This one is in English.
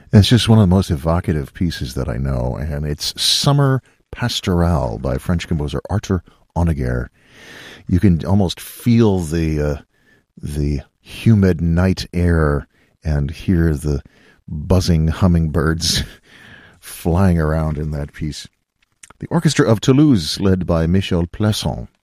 It's just one of the most evocative pieces that I know, and it's Summer Pastorale by French composer Arthur Honegger. You can almost feel the humid night air and hear the buzzing hummingbirds flying around in that piece. The Orchestra of Toulouse, led by Michel Plaisson.